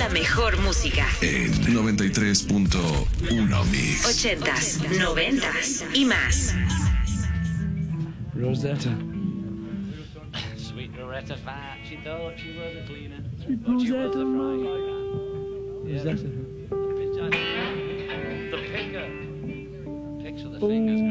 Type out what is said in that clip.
la mejor música. En 93.1 Mix. 80s, 90s y más. Rosetta. Sweet Loretta Fat, she thought she was a cleaner. Sweet But she was Rosetta. a frying pan. Rosetta. The picker. Picks with the fingers.